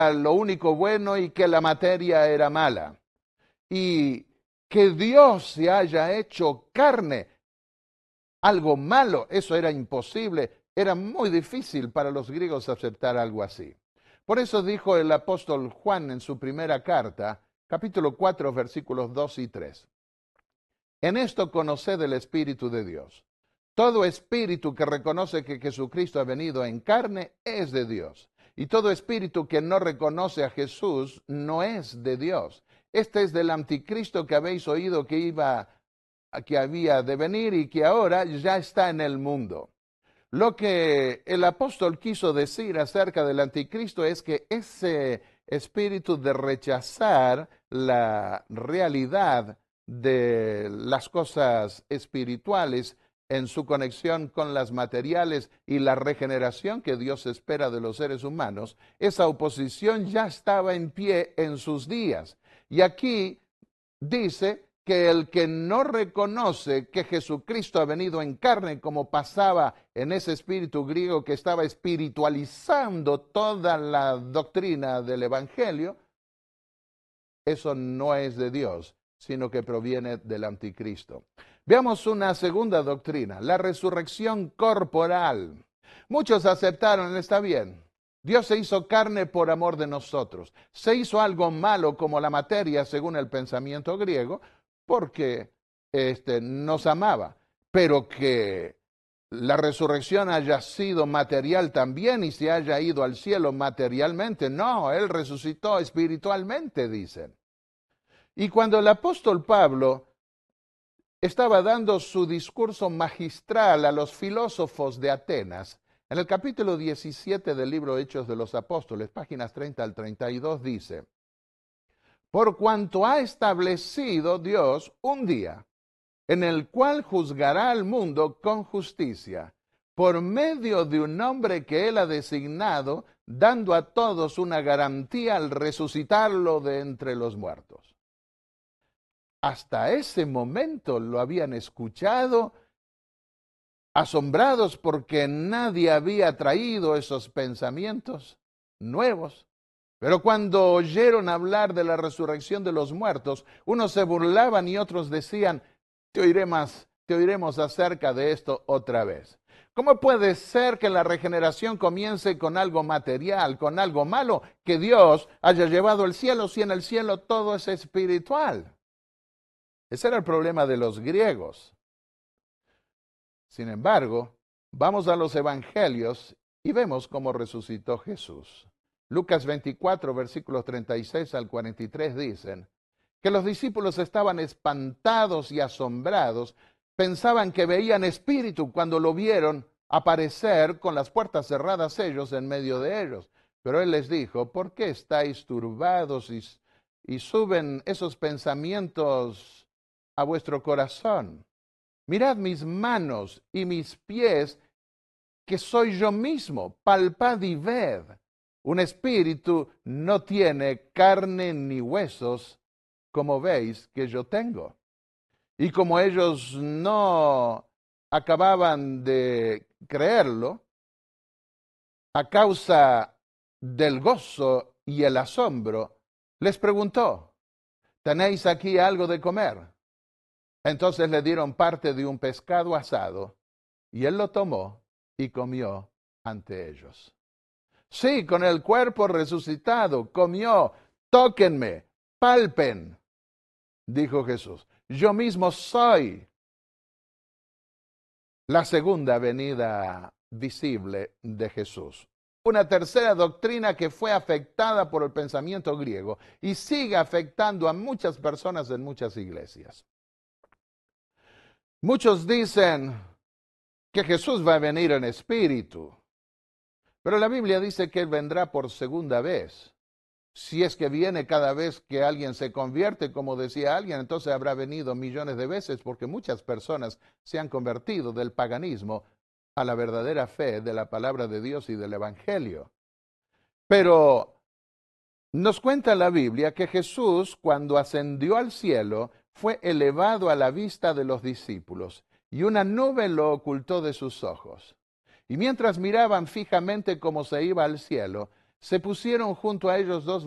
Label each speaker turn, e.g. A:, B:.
A: lo único bueno y que la materia era mala. Y que Dios se haya hecho carne, algo malo, eso era imposible, era muy difícil para los griegos aceptar algo así. Por eso dijo el apóstol Juan en su primera carta, capítulo 4, versículos 2 y 3. En esto conoced el Espíritu de Dios. Todo espíritu que reconoce que Jesucristo ha venido en carne es de Dios. Y todo espíritu que no reconoce a Jesús no es de Dios. Este es del anticristo que habéis oído que había de venir y que ahora ya está en el mundo. Lo que el apóstol quiso decir acerca del anticristo es que ese espíritu de rechazar la realidad de las cosas espirituales en su conexión con las materiales y la regeneración que Dios espera de los seres humanos, esa oposición ya estaba en pie en sus días. Y aquí dice que el que no reconoce que Jesucristo ha venido en carne, como pasaba en ese espíritu griego que estaba espiritualizando toda la doctrina del Evangelio, eso no es de Dios, sino que proviene del anticristo. Veamos una segunda doctrina, la resurrección corporal. Muchos aceptaron, está bien, Dios se hizo carne por amor de nosotros. Se hizo algo malo como la materia, según el pensamiento griego, porque nos amaba. Pero que la resurrección haya sido material también y se haya ido al cielo materialmente. No, Él resucitó espiritualmente, dicen. Y cuando el apóstol Pablo estaba dando su discurso magistral a los filósofos de Atenas, en el capítulo 17 del libro Hechos de los Apóstoles, páginas 30 al 32, dice: por cuanto ha establecido Dios un día en el cual juzgará al mundo con justicia, por medio de un hombre que Él ha designado, dando a todos una garantía al resucitarlo de entre los muertos. Hasta ese momento lo habían escuchado, asombrados porque nadie había traído esos pensamientos nuevos. Pero cuando oyeron hablar de la resurrección de los muertos, unos se burlaban y otros decían: te oiremos acerca de esto otra vez. ¿Cómo puede ser que la regeneración comience con algo material, con algo malo, que Dios haya llevado al cielo, si en el cielo todo es espiritual? Ese era el problema de los griegos. Sin embargo, vamos a los evangelios y vemos cómo resucitó Jesús. Lucas 24, versículos 36 al 43 dicen que los discípulos estaban espantados y asombrados, pensaban que veían espíritu cuando lo vieron aparecer con las puertas cerradas ellos en medio de ellos. Pero Él les dijo: ¿por qué estáis turbados y suben esos pensamientos a vuestro corazón? Mirad mis manos y mis pies, que soy yo mismo, palpad y ved. Un espíritu no tiene carne ni huesos, como veis que yo tengo. Y como ellos no acababan de creerlo, a causa del gozo y el asombro, les preguntó: ¿tenéis aquí algo de comer? Entonces le dieron parte de un pescado asado, y él lo tomó y comió ante ellos. Sí, con el cuerpo resucitado, comió. Tóquenme, palpen, dijo Jesús. Yo mismo soy la segunda venida visible de Jesús. Una tercera doctrina que fue afectada por el pensamiento griego y sigue afectando a muchas personas en muchas iglesias. Muchos dicen que Jesús va a venir en espíritu, pero la Biblia dice que Él vendrá por segunda vez. Si es que viene cada vez que alguien se convierte, como decía alguien, entonces habrá venido millones de veces, porque muchas personas se han convertido del paganismo a la verdadera fe de la palabra de Dios y del Evangelio. Pero nos cuenta la Biblia que Jesús, cuando ascendió al cielo, fue elevado a la vista de los discípulos, y una nube lo ocultó de sus ojos. Y mientras miraban fijamente cómo se iba al cielo, Se pusieron junto a ellos dos